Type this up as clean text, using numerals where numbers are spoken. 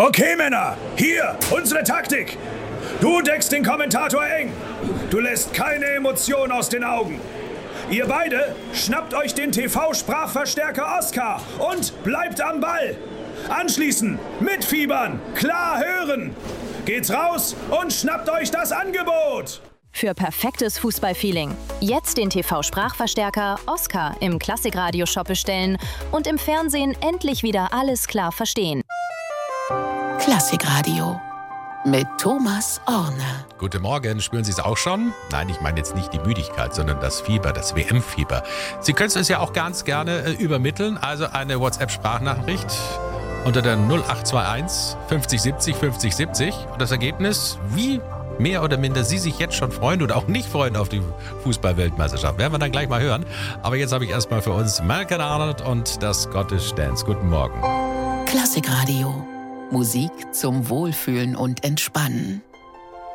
Okay, Männer, hier, unsere Taktik. Du deckst den Kommentator eng. Du lässt keine Emotion aus den Augen. Ihr beide schnappt euch den TV-Sprachverstärker Oscar und bleibt am Ball. Anschließend mitfiebern, klar hören. Geht's raus und schnappt euch das Angebot. Für perfektes Fußballfeeling. Jetzt den TV-Sprachverstärker Oscar im Klassikradio-Shop bestellen und im Fernsehen endlich wieder alles klar verstehen. Klassikradio mit Thomas Orne. Guten Morgen, spüren Sie es auch schon? Nein, ich meine jetzt nicht die Müdigkeit, sondern das Fieber, das WM-Fieber. Sie können es uns ja auch ganz gerne übermitteln, also eine WhatsApp-Sprachnachricht unter der 0821 50 70 50 70. Und das Ergebnis, wie mehr oder minder Sie sich jetzt schon freuen oder auch nicht freuen auf die Fußball-Weltmeisterschaft, werden wir dann gleich mal hören. Aber jetzt habe ich erstmal für uns Malcolm Arnold und das Scottish Dance. Guten Morgen. Klassikradio. Musik zum Wohlfühlen und Entspannen.